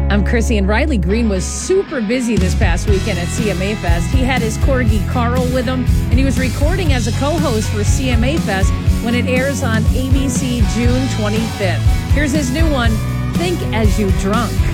I'm Chrissy, and Riley Green was super busy this past weekend at CMA Fest. He had his corgi Carl with him, and he was recording as a co-host for CMA Fest when it airs on ABC June 25th. Here's his new one, Think As You Drunk.